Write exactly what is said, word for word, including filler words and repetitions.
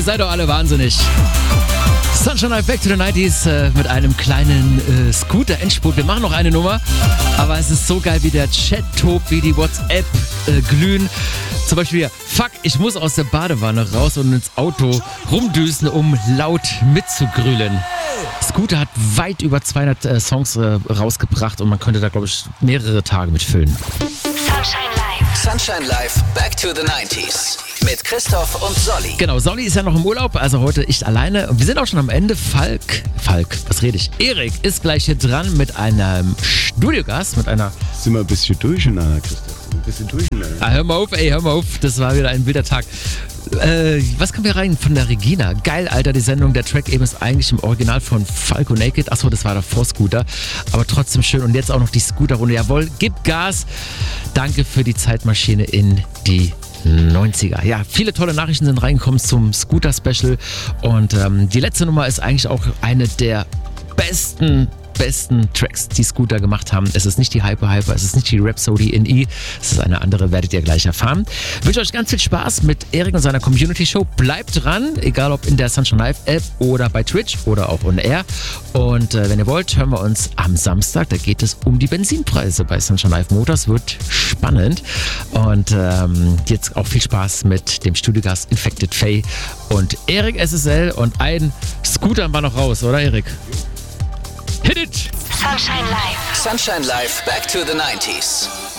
seid doch alle wahnsinnig. Sunshine Live Back to the neunziger äh, mit einem kleinen äh, Scooter-Endspurt. Wir machen noch eine Nummer, aber es ist so geil, wie der Chat tobt, wie die WhatsApp äh, glühen. Zum Beispiel hier, fuck, ich muss aus der Badewanne raus und ins Auto rumdüsen, um laut mitzugrühlen. Scooter hat weit über zweihundert äh, Songs äh, rausgebracht und man könnte da, glaube ich, mehrere Tage mitfüllen. Sunshine Live. Sunshine Live Back to the neunziger mit Christoph und Solly. Genau, Solly ist ja noch im Urlaub, also heute ich alleine. Und wir sind auch schon am Ende. Falk, Falk, was rede ich? Erik ist gleich hier dran mit einem Studiogast, mit einer... Sind wir ein bisschen durcheinander, Christoph. Ein bisschen durcheinander. Ah, hör mal auf, ey, hör mal auf. Das war wieder ein wilder Tag. Äh, was kommen wir rein von der Regina? Geil, Alter, die Sendung. Der Track eben ist eigentlich im Original von Falco Naked. Achso, das war davor Scooter. Aber trotzdem schön. Und jetzt auch noch die Scooter-Runde. Jawohl, gib Gas. Danke für die Zeitmaschine in die neunziger. Ja, viele tolle Nachrichten sind reingekommen zum Scooter-Special. Und ähm, die letzte Nummer ist eigentlich auch eine der besten besten Tracks, die Scooter gemacht haben. Es ist nicht die Hyper Hyper, es ist nicht die Rhapsody in E, es ist eine andere, werdet ihr gleich erfahren. Ich wünsche euch ganz viel Spaß mit Erik und seiner Community Show. Bleibt dran, egal ob in der Sunshine Live App oder bei Twitch oder auch on Air. Und äh, wenn ihr wollt, hören wir uns am Samstag. Da geht es um die Benzinpreise bei Sunshine Live Motors. Wird spannend. Und ähm, jetzt auch viel Spaß mit dem Studiogast Infected Faye und Erik S S L. Und ein Scooter war noch raus, oder Erik? Hit it! Sunshine Live. Sunshine Live Back to the neunziger.